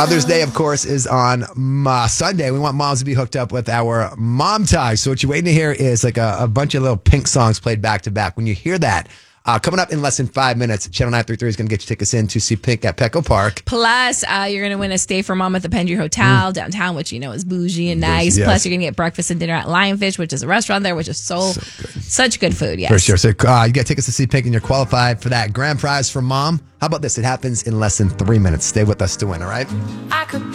Mother's Day, of course, is on Sunday. We want moms to be hooked up with our mom ties. So what you're waiting to hear is like a bunch of little Pink songs played back to back. When you hear that, coming up in less than 5 minutes, Channel 933 is going to get you tickets in to see Pink at Petco Park. Plus, you're going to win a stay for mom at the Pendry Hotel downtown, which you know is bougie and nice. Yes. Plus, you're going to get breakfast and dinner at Lionfish, which is a restaurant there, which is such good food. Yes, For sure. So you get tickets to see Pink and you're qualified for that grand prize for mom. How about this? It happens in less than 3 minutes. Stay with us to win, all right?